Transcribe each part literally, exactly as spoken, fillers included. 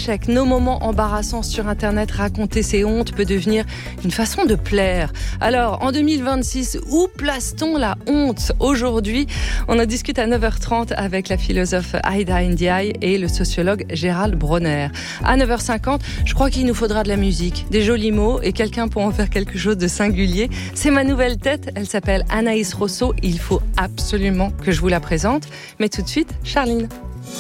échecs, nos moments embarrassants sur Internet, raconter ses hontes peut devenir une façon de plaire. Alors, en deux mille vingt-six, où place-t-on la honte aujourd'hui ? On en discute à neuf heures trente avec la philosophe Aïda Ndiaye et le sociologue Gérald Bronner. À neuf heures cinquante, je crois qu'il nous faudra de la musique, des jolis mots et quelqu'un pour en faire quelque chose de singulier. C'est ma nouvelle tête, elle s'appelle Anaïs Rosso. Il faut absolument que je vous la présente. Mais tout de suite, Charline.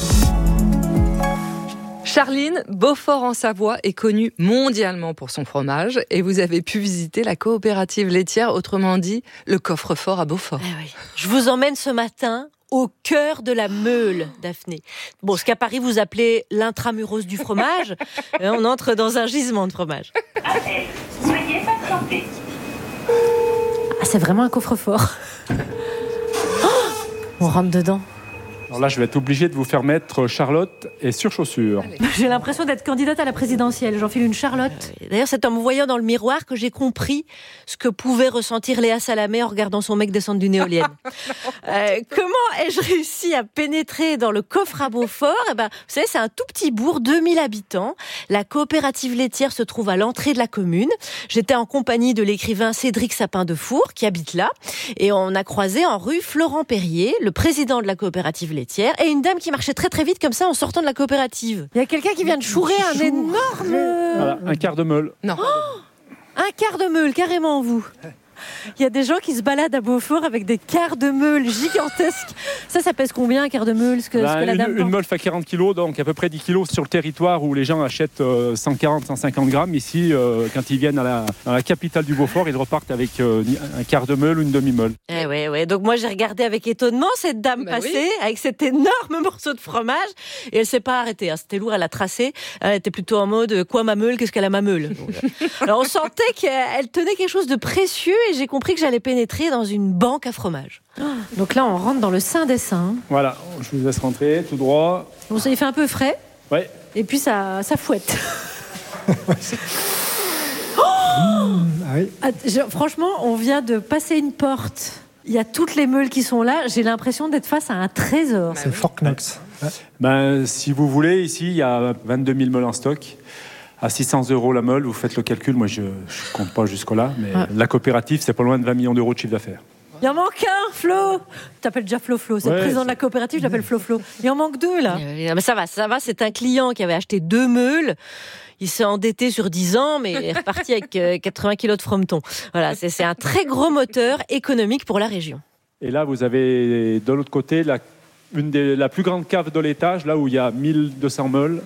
Charline, Beaufort en Savoie est connue mondialement pour son fromage et vous avez pu visiter la coopérative laitière, autrement dit le coffre-fort à Beaufort. Eh oui. Je vous emmène ce matin au cœur de la Meule, Daphné. Bon, ce qu'à Paris vous appelez l'intramuros du fromage, on entre dans un gisement de fromage. Appel. Veuillez patienter. Ah, c'est vraiment un coffre-fort. Oh, on rentre dedans. Alors là, je vais être obligé de vous faire mettre Charlotte et surchaussures. J'ai l'impression d'être candidate à la présidentielle. J'enfile une Charlotte. D'ailleurs, c'est en me voyant dans le miroir que j'ai compris ce que pouvait ressentir Léa Salamé en regardant son mec descendre d'une éolienne. euh, comment ai-je réussi à pénétrer dans le coffre à Beaufort ? Eh ben, vous savez, c'est un tout petit bourg, deux mille habitants. La coopérative laitière se trouve à l'entrée de la commune. J'étais en compagnie de l'écrivain Cédric Sapin-Defour, qui habite là. Et on a croisé en rue Florent Perrier, le président de la coopérative laitière, et une dame qui marchait très très vite comme ça en sortant de la coopérative. Il y a quelqu'un qui vient de chourer un énorme... Voilà, un quart de meule. Non. Oh, un quart de meule, carrément vous. Il y a des gens qui se baladent à Beaufort avec des quarts de meule gigantesques. Ça, ça pèse combien un quart de meule ce que, ben, ce que la une, dame une meule fait quarante kilos, donc à peu près dix kilos sur le territoire où les gens achètent euh, cent quarante à cent cinquante grammes. Ici, euh, quand ils viennent à la, dans la capitale du Beaufort, ils repartent avec euh, un quart de meule ou une demi-meule. Eh ouais, ouais. Donc moi, j'ai regardé avec étonnement cette dame bah passer oui. avec cet énorme morceau de fromage et elle s'est pas arrêtée. Hein. C'était lourd, elle a tracé. Elle était plutôt en mode quoi ma meule, qu'est-ce qu'elle a ma meule. Donc, euh, alors on sentait qu'elle tenait quelque chose de précieux et j'ai compris que j'allais pénétrer dans une banque à fromage. Donc là, on rentre dans le sein des seins. Voilà, je vous laisse rentrer tout droit. Bon, ça y fait un peu frais. Ouais. Et puis ça, ça fouette. Oh mmh, ah oui. Ah, je, franchement, on vient de passer une porte. Il y a toutes les meules qui sont là. J'ai l'impression d'être face à un trésor. C'est Fort Knox. Ouais. Ben, si vous voulez, ici, il y a vingt-deux mille meules en stock. À six cents euros la meule, vous faites le calcul. Moi, je ne compte pas jusque-là. Mais ouais. La coopérative, c'est pas loin de vingt millions d'euros de chiffre d'affaires. Il en manque un, Flo. Tu t'appelles déjà Flo Flo. C'est ouais, le président c'est... de la coopérative, je l'appelle Flo Flo. Il en manque deux, là. Euh, mais ça va, ça va. C'est un client qui avait acheté deux meules. Il s'est endetté sur dix ans, mais il est reparti avec euh, quatre-vingts kilos de frometon. Voilà, c'est, c'est un très gros moteur économique pour la région. Et là, vous avez de l'autre côté la, une des, la plus grande cave de l'étage, là où il y a mille deux cents meules.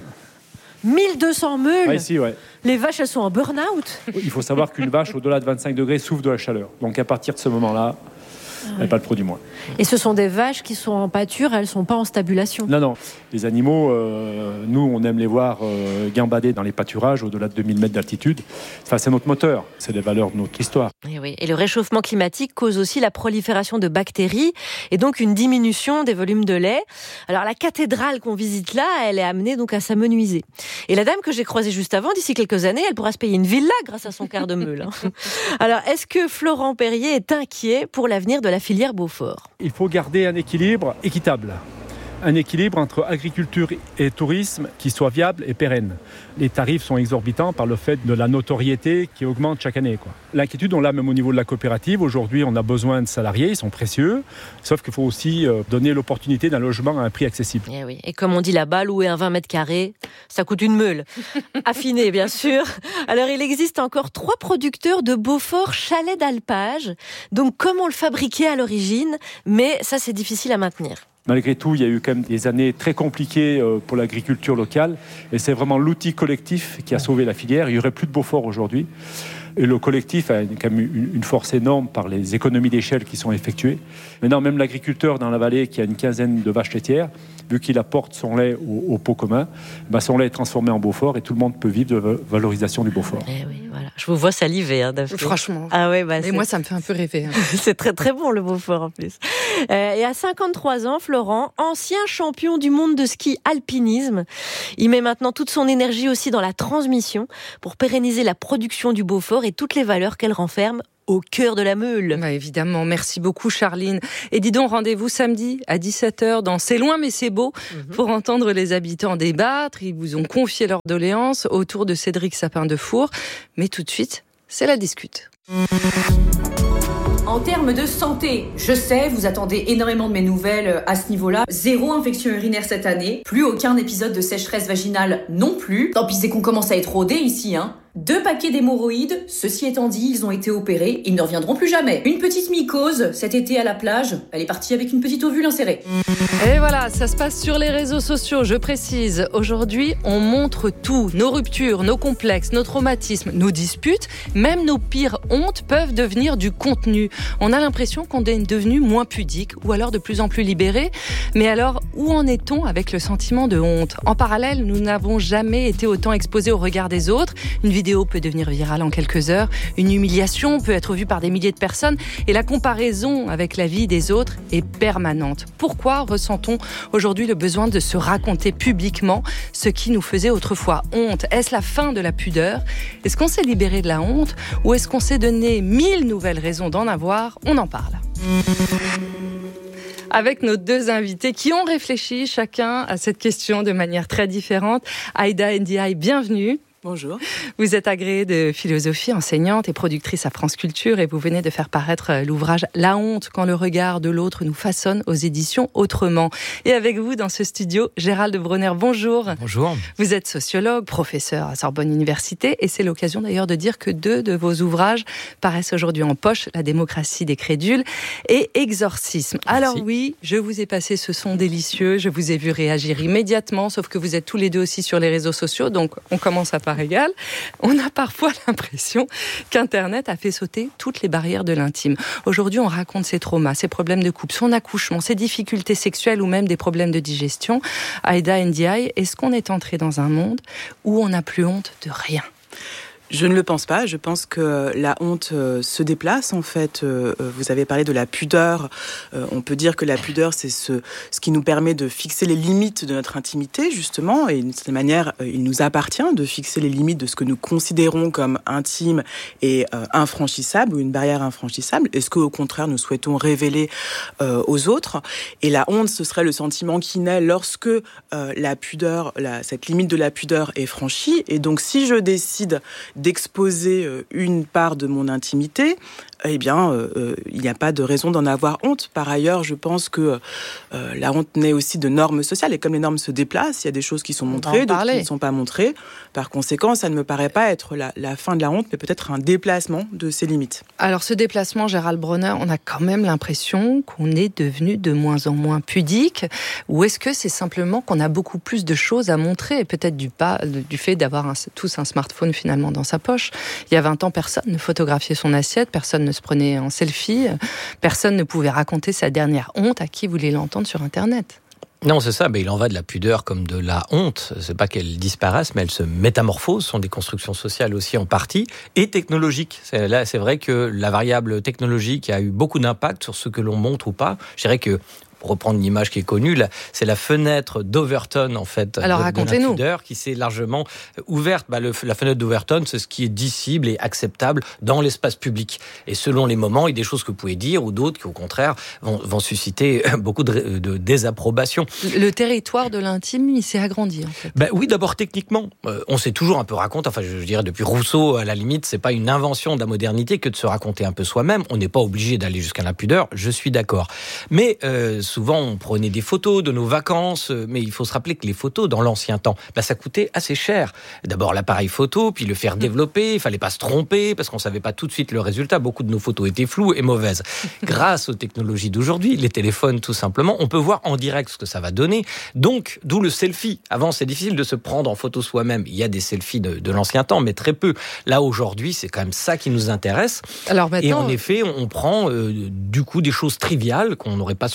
mille deux cents meules ah, ici, ouais. Les vaches, elles sont en burn-out. Il faut savoir qu'une vache, au-delà de vingt-cinq degrés, souffre de la chaleur. Donc à partir de ce moment-là, elle n'est pas le produit moins. Et ce sont des vaches qui sont en pâture, elles ne sont pas en stabulation. Non, non. Les animaux, euh, nous, on aime les voir euh, gambader dans les pâturages au-delà de deux mille mètres d'altitude. Enfin, c'est notre moteur, c'est les valeurs de notre histoire. Et, oui. Et le réchauffement climatique cause aussi la prolifération de bactéries et donc une diminution des volumes de lait. Alors la cathédrale qu'on visite là, elle est amenée donc à s'amenuiser. Et la dame que j'ai croisée juste avant, d'ici quelques années, elle pourra se payer une villa grâce à son quart de meule. Hein. Alors, est-ce que Florent Perrier est inquiet pour l'avenir de la filière Beaufort ? Il faut garder un équilibre équitable. Un équilibre entre agriculture et tourisme qui soit viable et pérenne. Les tarifs sont exorbitants par le fait de la notoriété qui augmente chaque année, quoi. L'inquiétude, on l'a même au niveau de la coopérative. Aujourd'hui, on a besoin de salariés, ils sont précieux. Sauf qu'il faut aussi donner l'opportunité d'un logement à un prix accessible. Et, oui. Et comme on dit là-bas, louer un vingt mètres carrés, ça coûte une meule. Affiné, bien sûr. Alors, il existe encore trois producteurs de Beaufort chalets d'alpage. Donc, comme on le fabriquait à l'origine, mais ça, c'est difficile à maintenir. Malgré tout, il y a eu quand même des années très compliquées pour l'agriculture locale. Et c'est vraiment l'outil collectif qui a sauvé la filière. Il n'y aurait plus de Beaufort aujourd'hui. Et le collectif a quand même une force énorme par les économies d'échelle qui sont effectuées. Maintenant, même l'agriculteur dans la vallée qui a une quinzaine de vaches laitières, vu qu'il apporte son lait au, au pot commun, bah son lait est transformé en Beaufort et tout le monde peut vivre de valorisation du Beaufort. Eh oui, voilà. Je vous vois saliver, hein, Daphné. Franchement. Ah ouais, bah, et c'est... moi, ça me fait un peu rêver. Hein. C'est très très bon le Beaufort en plus. Euh, et à cinquante-trois ans, Florent, ancien champion du monde de ski alpinisme, il met maintenant toute son énergie aussi dans la transmission pour pérenniser la production du Beaufort et toutes les valeurs qu'elle renferme au cœur de la meule. Bah évidemment, merci beaucoup Charline. Et dis donc, rendez-vous samedi à dix-sept heures dans C'est loin mais c'est beau mmh. pour entendre les habitants débattre. Ils vous ont confié leurs doléances autour de Cédric Sapin-Defour. Mais tout de suite, c'est la discute. En termes de santé, je sais, vous attendez énormément de mes nouvelles à ce niveau-là. Zéro infection urinaire cette année, plus aucun épisode de sécheresse vaginale non plus. Tant pis, c'est qu'on commence à être rodé ici, hein. Deux paquets d'hémorroïdes, ceci étant dit, ils ont été opérés, ils ne reviendront plus jamais. Une petite mycose, cet été à la plage, elle est partie avec une petite ovule insérée. Et voilà, ça se passe sur les réseaux sociaux, je précise. Aujourd'hui, on montre tout, nos ruptures, nos complexes, nos traumatismes, nos disputes, même nos pires hontes peuvent devenir du contenu. On a l'impression qu'on est devenu moins pudique ou alors de plus en plus libéré. Mais alors, où en est-on avec le sentiment de honte ? En parallèle, nous n'avons jamais été autant exposés au regard des autres. Une vidéo peut devenir virale en quelques heures. Une humiliation peut être vue par des milliers de personnes. Et la comparaison avec la vie des autres est permanente. Pourquoi ressent-on aujourd'hui le besoin de se raconter publiquement ce qui nous faisait autrefois honte ? Est-ce la fin de la pudeur ? Est-ce qu'on s'est libéré de la honte ? Ou est-ce qu'on s'est donné mille nouvelles raisons d'en avoir ? On en parle. Avec nos deux invités qui ont réfléchi chacun à cette question de manière très différente. Aïda Ndiaye, bienvenue. Bonjour. Vous êtes agrégée de philosophie, enseignante et productrice à France Culture et vous venez de faire paraître l'ouvrage « La honte quand le regard de l'autre nous façonne » aux éditions Autrement. Et avec vous dans ce studio, Gérald Bronner, bonjour. Bonjour. Vous êtes sociologue, professeur à Sorbonne Université et c'est l'occasion d'ailleurs de dire que deux de vos ouvrages paraissent aujourd'hui en poche, La démocratie des crédules et Exorcisme. Merci. Alors oui, je vous ai passé ce son délicieux, je vous ai vu réagir immédiatement, sauf que vous êtes tous les deux aussi sur les réseaux sociaux, donc on commence à parler égal, on a parfois l'impression qu'Internet a fait sauter toutes les barrières de l'intime. Aujourd'hui, on raconte ses traumas, ses problèmes de couple, son accouchement, ses difficultés sexuelles ou même des problèmes de digestion. Aïda Ndiaye, est-ce qu'on est entré dans un monde où on n'a plus honte de rien ? Je ne le pense pas. Je pense que la honte euh, se déplace. En fait, euh, vous avez parlé de la pudeur. Euh, on peut dire que la pudeur, c'est ce, ce qui nous permet de fixer les limites de notre intimité, justement. Et d'une certaine manière, euh, il nous appartient de fixer les limites de ce que nous considérons comme intime et euh, infranchissable, ou une barrière infranchissable. Est-ce qu'au contraire, nous souhaitons révéler euh, aux autres ? Et la honte, ce serait le sentiment qui naît lorsque euh, la pudeur, la, cette limite de la pudeur est franchie. Et donc, si je décide d'exposer une part de mon intimité, eh bien, euh, il n'y a pas de raison d'en avoir honte. Par ailleurs, je pense que euh, la honte naît aussi de normes sociales. Et comme les normes se déplacent, il y a des choses qui sont montrées, d'autres qui ne sont pas montrées. Par conséquent, ça ne me paraît pas être la, la fin de la honte, mais peut-être un déplacement de ses limites. Alors, ce déplacement, Gérald Bronner, on a quand même l'impression qu'on est devenu de moins en moins pudique. Ou est-ce que c'est simplement qu'on a beaucoup plus de choses à montrer ? Peut-être du, pas, du fait d'avoir un, tous un smartphone finalement dans sa poche. Il y a vingt ans, personne ne photographiait son assiette, personne ne se prenait en selfie, personne ne pouvait raconter sa dernière honte à qui voulait l'entendre sur Internet. Non, c'est ça, mais il en va de la pudeur comme de la honte. C'est pas qu'elles disparaissent, mais elles se métamorphosent, sont des constructions sociales aussi en partie, et technologiques. C'est, là, c'est vrai que la variable technologique a eu beaucoup d'impact sur ce que l'on montre ou pas. Je dirais que, pour reprendre une image qui est connue, là, c'est la fenêtre d'Overton, en fait, alors, de, racontez-nous. de la pudeur, qui s'est largement ouverte. Bah, le, la fenêtre d'Overton, c'est ce qui est dissible et acceptable dans l'espace public. Et selon les moments, il y a des choses que vous pouvez dire, ou d'autres qui, au contraire, vont, vont susciter beaucoup de, de désapprobation. Le territoire de l'intime, il s'est agrandi, en fait. Bah, oui, d'abord, techniquement. Euh, on s'est toujours un peu raconté, enfin, je, je dirais, depuis Rousseau, à la limite, c'est pas une invention de la modernité que de se raconter un peu soi-même. On n'est pas obligé d'aller jusqu'à la pudeur, je suis d'accord. Mais, euh, souvent, on prenait des photos de nos vacances, mais il faut se rappeler que les photos, dans l'ancien temps, bah, ça coûtait assez cher. D'abord l'appareil photo, puis le faire développer, il fallait pas se tromper, parce qu'on savait pas tout de suite le résultat. Beaucoup de nos photos étaient floues et mauvaises. Grâce aux technologies d'aujourd'hui, les téléphones tout simplement, on peut voir en direct ce que ça va donner. Donc, d'où le selfie. Avant, c'est difficile de se prendre en photo soi-même. Il y a des selfies de, de l'ancien temps, mais très peu. Là, aujourd'hui, c'est quand même ça qui nous intéresse. Alors maintenant... Et en effet, on prend euh, du coup des choses triviales qu'on n'aurait pas songé à prendre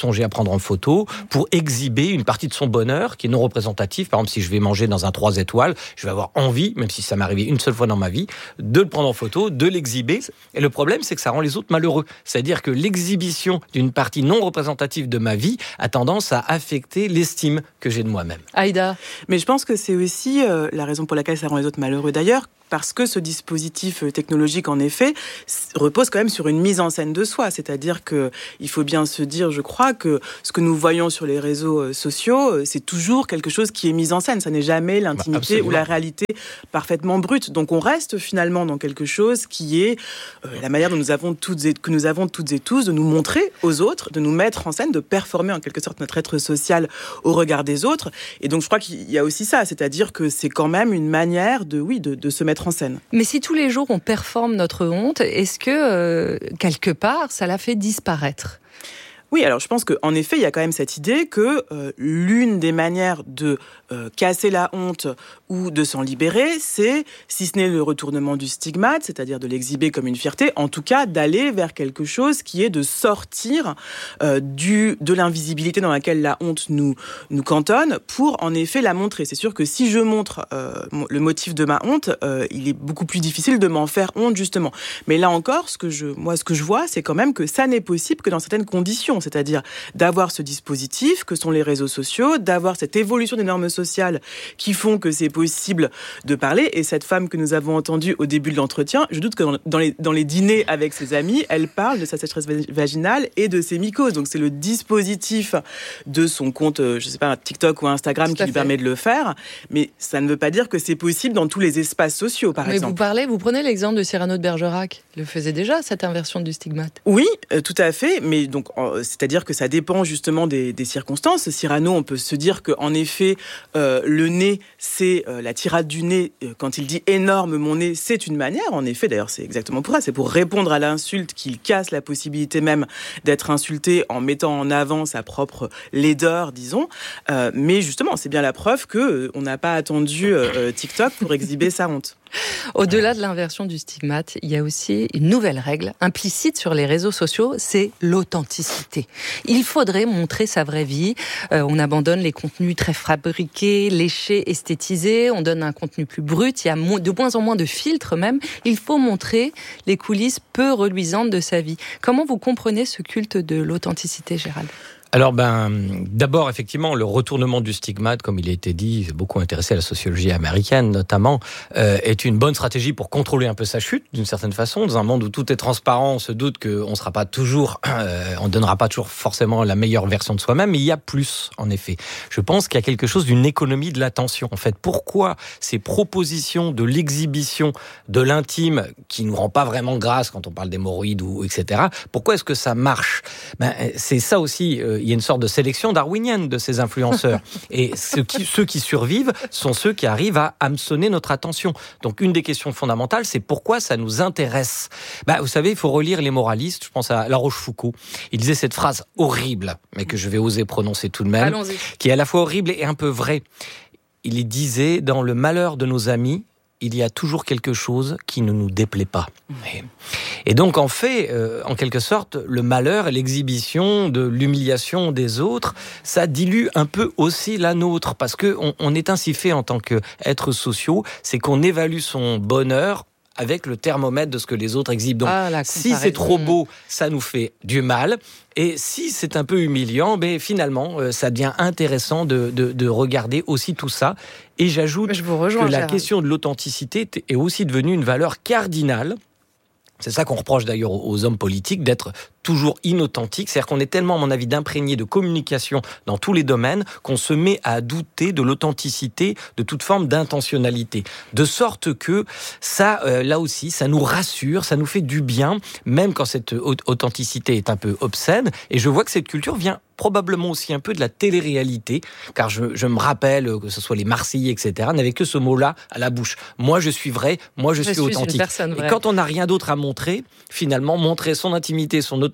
prendre en photo pour exhiber une partie de son bonheur qui est non représentatif. Par exemple, si je vais manger dans un trois étoiles, je vais avoir envie, même si ça m'est arrivé une seule fois dans ma vie, de le prendre en photo, de l'exhiber. Et le problème, c'est que ça rend les autres malheureux. C'est-à-dire que l'exhibition d'une partie non représentative de ma vie a tendance à affecter l'estime que j'ai de moi-même. Aïda. Mais je pense que c'est aussi euh, la raison pour laquelle ça rend les autres malheureux d'ailleurs, parce que ce dispositif technologique, en effet, repose quand même sur une mise en scène de soi. C'est-à-dire qu'il faut bien se dire, je crois, que ce que nous voyons sur les réseaux sociaux, c'est toujours quelque chose qui est mis en scène. Ça n'est jamais l'intimité bah, ou la réalité parfaitement brute. Donc on reste finalement dans quelque chose qui est euh, la manière dont nous avons toutes et, que nous avons toutes et tous de nous montrer aux autres, de nous mettre en scène, de performer en quelque sorte notre être social au regard des autres. Et donc je crois qu'il y a aussi ça, c'est-à-dire que c'est quand même une manière de, oui, de, de se mettre en scène. Mais si tous les jours on performe notre honte, est-ce que euh, quelque part ça la fait disparaître ? Oui, alors je pense qu'en effet, il y a quand même cette idée que euh, l'une des manières de euh, casser la honte ou de s'en libérer, c'est, si ce n'est le retournement du stigmate, c'est-à-dire de l'exhiber comme une fierté, en tout cas d'aller vers quelque chose qui est de sortir euh, du, de l'invisibilité dans laquelle la honte nous, nous cantonne pour en effet la montrer. C'est sûr que si je montre euh, le motif de ma honte, euh, il est beaucoup plus difficile de m'en faire honte justement. Mais là encore, ce que je, moi, ce que je vois, c'est quand même que ça n'est possible que dans certaines conditions. C'est-à-dire d'avoir ce dispositif que sont les réseaux sociaux, d'avoir cette évolution des normes sociales qui font que c'est possible de parler. Et cette femme que nous avons entendue au début de l'entretien, je doute que dans les, dans les dîners avec ses amis, elle parle de sa sécheresse vaginale et de ses mycoses. Donc c'est le dispositif de son compte, je ne sais pas, TikTok ou Instagram qui lui permet de le faire. Mais ça ne veut pas dire que c'est possible dans tous les espaces sociaux, par Mais exemple. Vous parlez, vous prenez l'exemple de Cyrano de Bergerac. Il le faisait déjà, cette inversion du stigmate. Oui, euh, tout à fait. Mais donc, euh, c'est-à-dire que ça dépend justement des, des circonstances. Cyrano, on peut se dire qu'en effet, euh, le nez, c'est euh, la tirade du nez. Euh, quand il dit énorme, mon nez, c'est une manière. En effet, d'ailleurs, c'est exactement pour ça. C'est pour répondre à l'insulte qu'il casse la possibilité même d'être insulté en mettant en avant sa propre laideur, disons. Euh, mais justement, c'est bien la preuve que euh, on n'a pas attendu euh, TikTok pour exhiber sa honte. Au-delà de l'inversion du stigmate, il y a aussi une nouvelle règle implicite sur les réseaux sociaux, c'est l'authenticité. Il faudrait montrer sa vraie vie. Euh, on abandonne les contenus très fabriqués, léchés, esthétisés. On donne un contenu plus brut. Il y a de moins en moins de filtres même. Il faut montrer les coulisses peu reluisantes de sa vie. Comment vous comprenez ce culte de l'authenticité, Gérald ? Alors, ben, d'abord, effectivement, le retournement du stigmate, comme il a été dit, beaucoup intéressé à la sociologie américaine, notamment, euh, est une bonne stratégie pour contrôler un peu sa chute, d'une certaine façon. Dans un monde où tout est transparent, on se doute qu'on sera pas toujours, euh, on donnera pas toujours forcément la meilleure version de soi-même, mais il y a plus, en effet. Je pense qu'il y a quelque chose d'une économie de l'attention. En fait, pourquoi ces propositions de l'exhibition de l'intime, qui nous rend pas vraiment grâce quand on parle d'hémorroïdes ou et cetera, pourquoi est-ce que ça marche? Ben, c'est ça aussi, euh, il y a une sorte de sélection darwinienne de ces influenceurs. Et ceux qui, ceux qui survivent sont ceux qui arrivent à hameçonner notre attention. Donc, une des questions fondamentales, c'est pourquoi ça nous intéresse. Bah, vous savez, il faut relire les moralistes. Je pense à La Rochefoucauld. Il disait cette phrase horrible, mais que je vais oser prononcer tout de même, Allons-y. Qui est à la fois horrible et un peu vraie. Il disait, dans le malheur de nos amis, il y a toujours quelque chose qui ne nous déplaît pas. Et, et donc, en fait, euh, en quelque sorte, le malheur et l'exhibition de l'humiliation des autres, ça dilue un peu aussi la nôtre, parce que on, on est ainsi fait en tant qu'êtres sociaux, c'est qu'on évalue son bonheur avec le thermomètre de ce que les autres exhibent. Donc, ah, si c'est trop beau, ça nous fait du mal. Et si c'est un peu humiliant, ben finalement, euh, ça devient intéressant de, de, de regarder aussi tout ça. Et j'ajoute Je vous rejoins, que la Gérald. question de l'authenticité est aussi devenue une valeur cardinale. C'est ça qu'on reproche d'ailleurs aux hommes politiques, d'être toujours inauthentiques. C'est-à-dire qu'on est tellement, à mon avis, d'imprégné de communication dans tous les domaines qu'on se met à douter de l'authenticité, de toute forme d'intentionnalité. De sorte que ça, euh, là aussi, ça nous rassure, ça nous fait du bien, même quand cette authenticité est un peu obscène. Et je vois que cette culture vient probablement aussi un peu de la télé-réalité, car je, je me rappelle que ce soit les Marseillais, et cetera, n'avaient que ce mot-là à la bouche. Moi, je suis vrai, moi, je, je suis suis authentique. Une personne vraie. Et quand on n'a rien d'autre à montrer, finalement, montrer son intimité, son authenticité,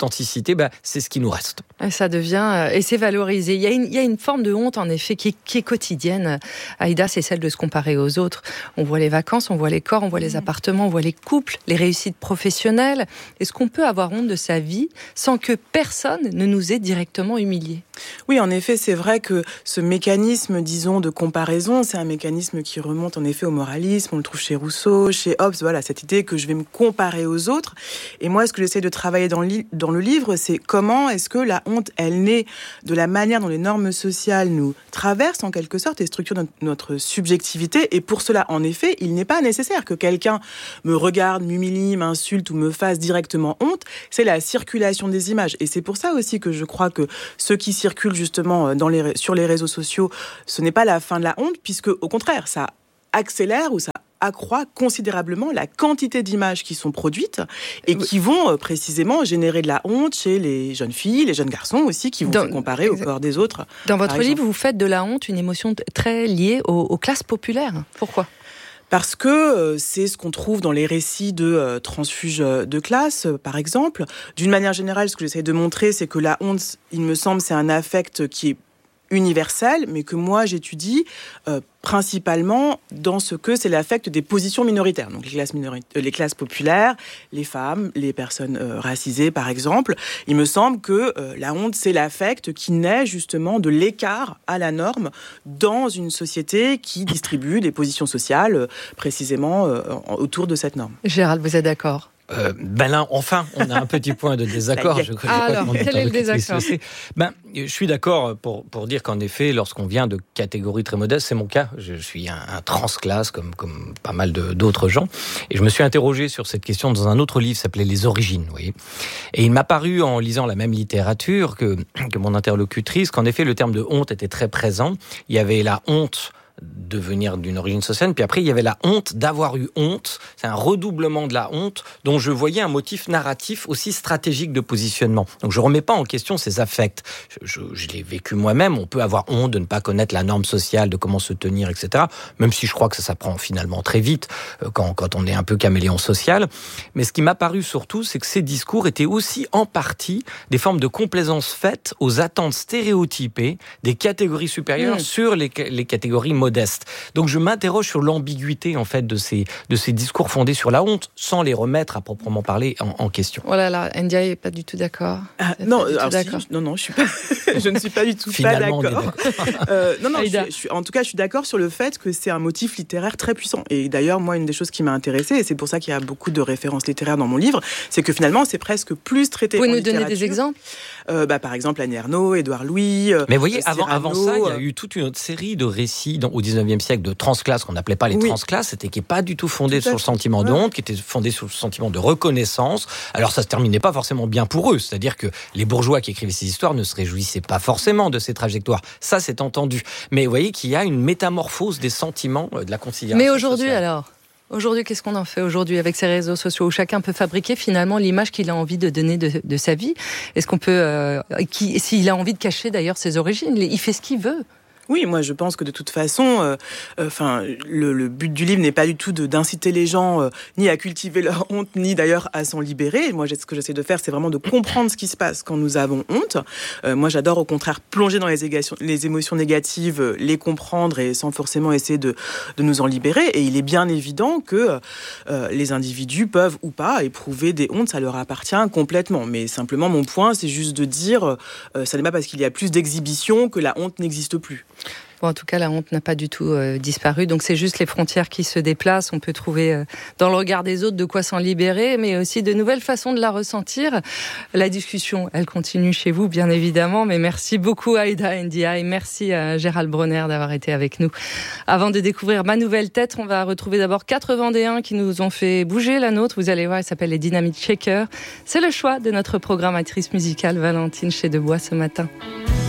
authenticité, bah, c'est ce qui nous reste. Et ça devient, et c'est valorisé. Il y a une, il y a une forme de honte, en effet, qui est, qui est quotidienne. Aïda, c'est celle de se comparer aux autres. On voit les vacances, on voit les corps, on voit les appartements, on voit les couples, les réussites professionnelles. Est-ce qu'on peut avoir honte de sa vie sans que personne ne nous ait directement humiliés ? Oui, en effet, c'est vrai que ce mécanisme, disons, de comparaison, c'est un mécanisme qui remonte en effet au moralisme. On le trouve chez Rousseau, chez Hobbes, voilà, cette idée que je vais me comparer aux autres. Et moi, ce que j'essaie de travailler dans le, li- dans le livre, c'est comment est-ce que la honte, elle naît de la manière dont les normes sociales nous traversent, en quelque sorte, et structurent notre, notre subjectivité. Et pour cela, en effet, il n'est pas nécessaire que quelqu'un me regarde, m'humilie, m'insulte ou me fasse directement honte. C'est la circulation des images. Et c'est pour ça aussi que je crois que ceux qui circulent justement dans les, sur les réseaux sociaux, ce n'est pas la fin de la honte, puisque au contraire, ça accélère ou ça accroît considérablement la quantité d'images qui sont produites et qui vont euh, précisément générer de la honte chez les jeunes filles, les jeunes garçons aussi, qui vont dans, se comparer au corps des autres. Dans votre livre, vous faites de la honte une émotion très liée aux, aux classes populaires. Pourquoi ? Parce que euh, c'est ce qu'on trouve dans les récits de euh, transfuges de classe, euh, par exemple. D'une manière générale, ce que j'essaie de montrer, c'est que la honte, il me semble, c'est un affect qui est universel, mais que moi j'étudie euh, principalement dans ce que c'est l'affect des positions minoritaires. Donc les classes, minori- euh, les classes populaires, les femmes, les personnes euh, racisées par exemple. Il me semble que euh, la honte, c'est l'affect qui naît justement de l'écart à la norme dans une société qui distribue des positions sociales euh, précisément euh, autour de cette norme. Gérald, vous êtes d'accord ? Euh, ben là, enfin, on a un petit point de désaccord. Je ah alors, quel est le désaccord ? Ben, je suis d'accord pour, pour dire qu'en effet, lorsqu'on vient de catégories très modestes, c'est mon cas. Je suis un, un transclasse comme, comme pas mal de, d'autres gens. Et je me suis interrogé sur cette question dans un autre livre qui s'appelait Les Origines. Vous voyez. Et il m'a paru, en lisant la même littérature que, que mon interlocutrice, qu'en effet, le terme de honte était très présent. Il y avait la honte de venir d'une origine sociale, puis après il y avait la honte d'avoir eu honte, c'est un redoublement de la honte dont je voyais un motif narratif aussi stratégique de positionnement. Donc je remets pas en question ces affects, je, je, je l'ai vécu moi-même, on peut avoir honte de ne pas connaître la norme sociale, de comment se tenir, et cetera, même si je crois que ça s'apprend finalement très vite quand, quand on est un peu caméléon social, mais ce qui m'a paru surtout, c'est que ces discours étaient aussi en partie des formes de complaisance faites aux attentes stéréotypées des catégories supérieures mmh. sur les, les catégories modestes. Donc je m'interroge sur l'ambiguïté en fait de ces de ces discours fondés sur la honte, sans les remettre à proprement parler en, en question. Oh là là, Ndiaye n'est pas du tout d'accord. Ah, non, alors d'accord. Si, non, non, je suis pas, je ne suis pas du tout Finalement, pas d'accord. euh, non, non, je, je suis, en tout cas, je suis d'accord sur le fait que c'est un motif littéraire très puissant. Et d'ailleurs, moi, une des choses qui m'a intéressée, et c'est pour ça qu'il y a beaucoup de références littéraires dans mon livre, c'est que finalement, c'est presque plus traité. Vous pouvez en nous donner des exemples ? euh, bah, par exemple, Annie Ernaux, Édouard Louis. Euh, Mais vous voyez, euh, avant, avant ça, il y a eu toute une autre série de récits dans, au dix-neuvième siècle de transclasses qu'on n'appelait pas les oui. transclasses, c'était qui n'est pas du tout fondé tout sur le sentiment de honte, qui était fondé sur le sentiment de reconnaissance. Alors ça se terminait pas forcément bien pour eux, c'est-à-dire que les bourgeois qui écrivaient ces histoires ne se réjouissaient pas forcément de ces trajectoires. Ça, c'est entendu. Mais vous voyez qu'il y a une métamorphose des sentiments de la considération. Mais aujourd'hui, sociale. alors Aujourd'hui, qu'est-ce qu'on en fait aujourd'hui avec ces réseaux sociaux où chacun peut fabriquer finalement l'image qu'il a envie de donner de, de sa vie ? Est-ce qu'on peut, euh, qui, s'il a envie de cacher d'ailleurs ses origines, il fait ce qu'il veut. Oui, moi je pense que de toute façon, euh, euh, enfin, le, le but du livre n'est pas du tout de, d'inciter les gens euh, ni à cultiver leur honte, ni d'ailleurs à s'en libérer. Moi, ce que j'essaie de faire, c'est vraiment de comprendre ce qui se passe quand nous avons honte. Euh, moi, j'adore au contraire plonger dans les, égations, les émotions négatives, euh, les comprendre et sans forcément essayer de, de nous en libérer. Et il est bien évident que euh, les individus peuvent ou pas éprouver des hontes, ça leur appartient complètement. Mais simplement, mon point, c'est juste de dire, euh, ça n'est pas parce qu'il y a plus d'exhibition que la honte n'existe plus. Bon, en tout cas, la honte n'a pas du tout euh, disparu. Donc, c'est juste les frontières qui se déplacent. On peut trouver euh, dans le regard des autres de quoi s'en libérer, mais aussi de nouvelles façons de la ressentir. La discussion, elle continue chez vous, bien évidemment. Mais merci beaucoup, Aïda Ndiaye. Merci à Gérald Bronner d'avoir été avec nous. Avant de découvrir ma nouvelle tête, on va retrouver d'abord quatre Vendéens qui nous ont fait bouger la nôtre. Vous allez voir, elle s'appelle les Dynamite Shakers. C'est le choix de notre programmatrice musicale, Valentine Chédebois, ce matin.